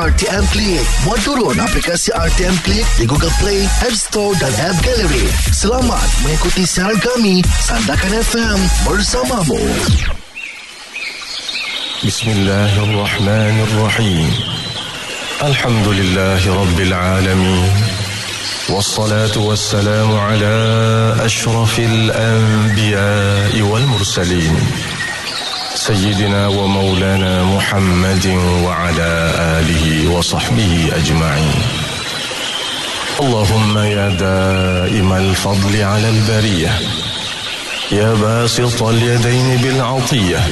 RTM Click. Muat turun aplikasi RTM Click di Google Play, App Store dan App Gallery. Selamat mengikuti siaran kami Sandakan FM bersamamu. Bismillahirrahmanirrahim. Alhamdulillahi Rabbil Alamin. Wassalatu wassalamu ala ashrafil anbiya'i wal mursalin. Sayyidina wa maulana Muhammadin wa ala alihi wa sahbihi ajma'in. Allahumma ya da'imal fadli ala al-bariyah, ya basital yadaini bil 'atiyah,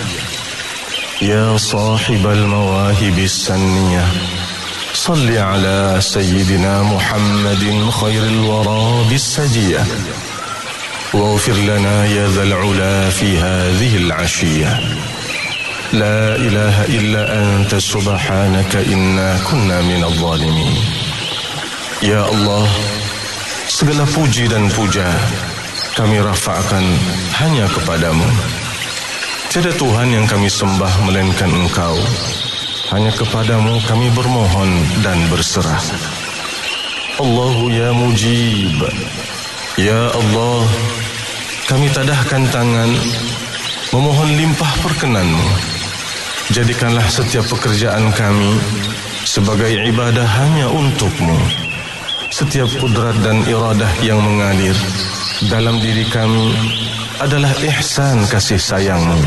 ya sahibal mawahibis sanniyah, salli ala sayyidina Muhammadin khairil wara bis sajiyah. واغفر لنا يا ذا العلا في هذه العشية. لا إله إلا أنت سبحانك إنا كنا من الظالمين. Ya Allah, segala puji dan puja kami rafa'kan hanya kepadamu. Tiada Tuhan yang kami sembah melainkan Engkau. Hanya kepadamu kami bermohon dan berserah. Allahu ya mujib. Ya Allah, kami tadahkan tangan memohon limpah perkenan-Mu. Jadikanlah setiap pekerjaan kami sebagai ibadah hanya untuk-Mu. Setiap kudrat dan iradah yang mengalir dalam diri kami adalah ihsan kasih sayang-Mu.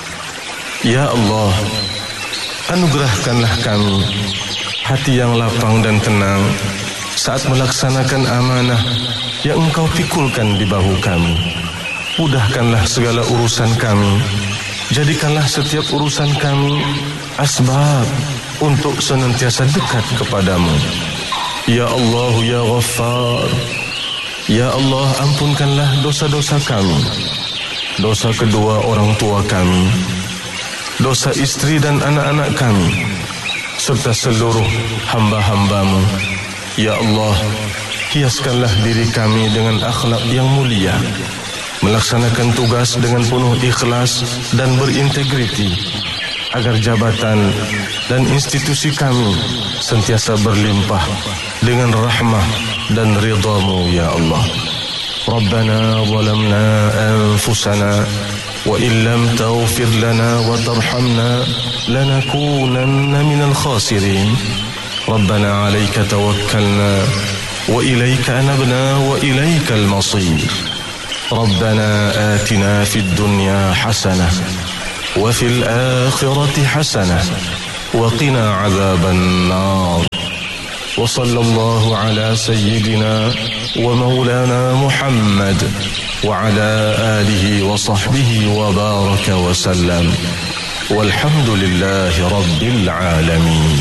Ya Allah, anugerahkanlah kami hati yang lapang dan tenang saat melaksanakan amanah yang Engkau pikulkan di bahu kami. Mudahkanlah segala urusan kami. Jadikanlah setiap urusan kami asbab untuk senantiasa dekat kepadamu. Ya Allah, ya Ghaffar. Ya Allah, ampunkanlah dosa-dosa kami, dosa kedua orang tua kami, dosa istri dan anak-anak kami, serta seluruh hamba-hamba-Mu. Ya Allah, hiaskanlah diri kami dengan akhlak yang mulia, melaksanakan tugas dengan penuh ikhlas dan berintegriti, agar jabatan dan institusi kami sentiasa berlimpah dengan rahmah dan ridha-Mu, ya Allah. Rabbana zalamna anfusana wa illam taghfir lana wa tarhamna lanakunanna minal khasirin. Rabbana 'alaika tawakkalna wa ilaika anabna wa ilaikal masir. Rabbana atina fid dunya hasanah wa fil akhirati hasanah wa qina 'adzaban nar. Wa sallallahu ala sayyidina wa maulana Muhammad wa ala alihi wa sahbihi wa baraka wa sallam. Walhamdulillahi rabbil alamin.